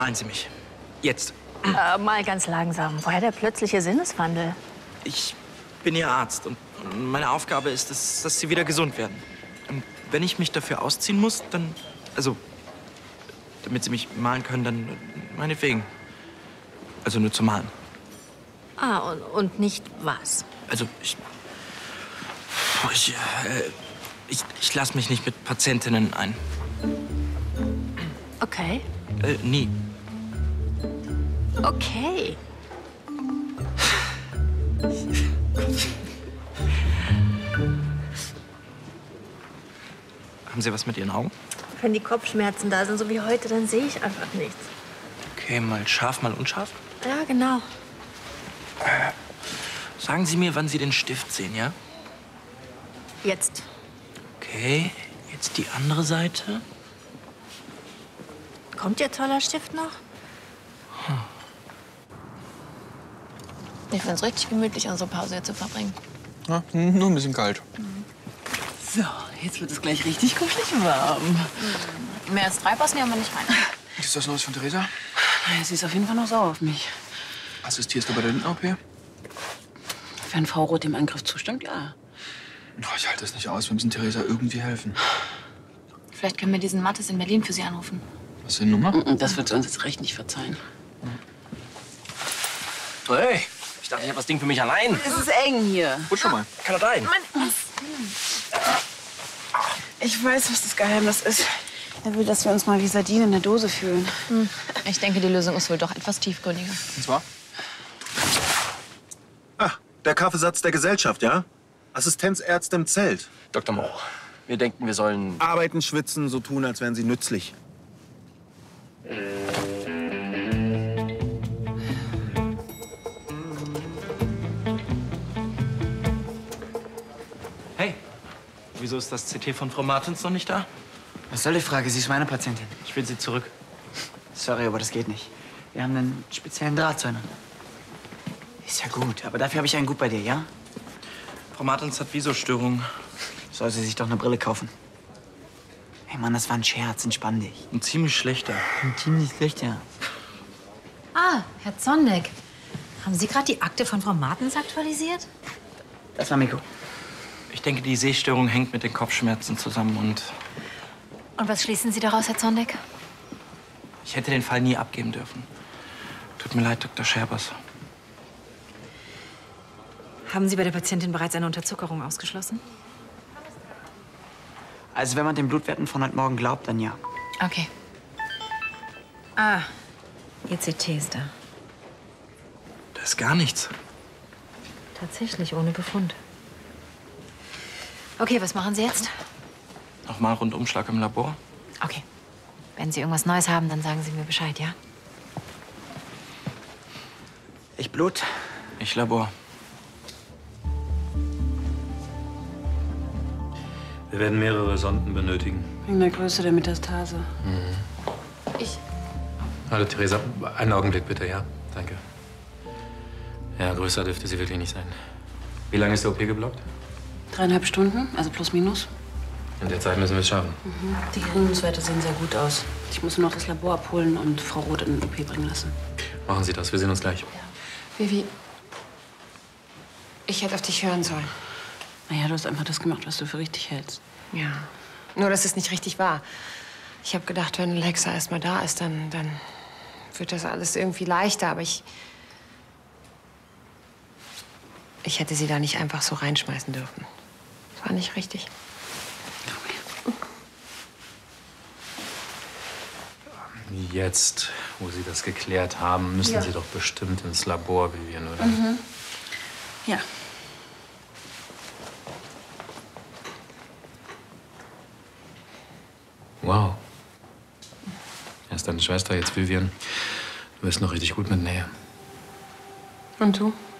Meinen Sie mich? Jetzt. Mal ganz langsam. Woher der plötzliche Sinneswandel? Ich bin Ihr Arzt und meine Aufgabe ist es, dass Sie wieder gesund werden. Und wenn ich mich dafür ausziehen muss, dann... Also, damit Sie mich malen können, dann meinetwegen. Also nur zum Malen. Ah, und nicht was? Also, ich lasse mich nicht mit Patientinnen ein. Okay. Nie. Okay. Haben Sie was mit Ihren Augen? Wenn die Kopfschmerzen da sind, so wie heute, dann sehe ich einfach nichts. Okay, mal scharf, mal unscharf. Ja, genau. Sagen Sie mir, wann Sie den Stift sehen, ja? Jetzt. Okay, jetzt die andere Seite. Kommt Ihr toller Stift noch? Ich finde es richtig gemütlich, unsere Pause hier zu verbringen. Ja, nur ein bisschen kalt. So, jetzt wird es gleich richtig kuschelig warm. Mehr als 3 passen ja aber nicht rein. Ist das Neues von Theresa? Naja, sie ist auf jeden Fall noch sauer auf mich. Assistierst du bei der Lindner-OP? Wenn Frau Roth dem Eingriff zustimmt, ja. Oh, ich halte das nicht aus. Wir müssen Theresa irgendwie helfen. Vielleicht können wir diesen Mattes in Berlin für Sie anrufen. Was ist die Nummer? Das wird sie uns jetzt recht nicht verzeihen. Hey, ich dachte, ich habe das Ding für mich allein. Es ist eng hier. Gut schon mal. Kann doch rein. Ich weiß, was das Geheimnis ist. Er will, dass wir uns mal wie Sardinen in der Dose fühlen. Ich denke, die Lösung ist wohl doch etwas tiefgründiger. Und zwar? Ah, der Kaffeesatz der Gesellschaft, ja? Assistenzärzte im Zelt. Dr. Moch, wir denken, wir sollen... Arbeiten, schwitzen, so tun, als wären sie nützlich. Hey, wieso ist das CT von Frau Martens noch nicht da? Was soll die Frage? Sie ist meine Patientin. Ich will sie zurück. Sorry, aber das geht nicht. Wir haben einen speziellen Draht zueinander. Ist ja gut, aber dafür habe ich einen gut bei dir, ja? Frau Martens hat Visostörungen. Soll sie sich doch eine Brille kaufen. Hey Mann, das war ein Scherz. Entspann dich. Ein ziemlich schlechter. Ein ziemlich schlecht, ja. Ah, Herr Zonneck. Haben Sie gerade die Akte von Frau Martens aktualisiert? Das war Miko. Ich denke, die Sehstörung hängt mit den Kopfschmerzen zusammen und Und was schließen Sie daraus, Herr Zonneck? ich hätte den Fall nie abgeben dürfen. Tut mir leid, Dr. Scherbers. Haben Sie bei der Patientin bereits eine Unterzuckerung ausgeschlossen? Also wenn man den Blutwerten von heute Morgen glaubt, dann ja. Okay. Ah, Ihr CT ist da. Da ist gar nichts. Tatsächlich ohne Befund. Okay, was machen Sie jetzt? Nochmal Rundumschlag im Labor. Okay. Wenn Sie irgendwas Neues haben, dann sagen Sie mir Bescheid, ja? Ich Blut. Ich Labor. Wir werden mehrere Sonden benötigen. Wegen der Größe der Metastase. Hallo, Theresa. Einen Augenblick bitte, ja? Danke. Ja, größer dürfte sie wirklich nicht sein. Wie lange ist der OP geblockt? 3,5 Stunden, also plus minus. In der Zeit müssen wir es schaffen. Die Gerinnungswerte sehen sehr gut aus. Ich muss nur noch das Labor abholen und Frau Roth in den OP bringen lassen. Machen Sie das. Wir sehen uns gleich. Vivi, ich hätte auf dich hören sollen. Naja, du hast einfach das gemacht, was du für richtig hältst. Ja. Nur, dass es nicht richtig war. Ich habe gedacht, wenn Alexa erst mal da ist, dann wird das alles irgendwie leichter. Aber ich hätte sie da nicht einfach so reinschmeißen dürfen. Das war nicht richtig. Jetzt, wo Sie das geklärt haben, müssen Sie doch bestimmt ins Labor, Vivian, oder? Ja. Wow. Erst deine Schwester, jetzt Vivian. Du bist noch richtig gut mit Nähe. Und du?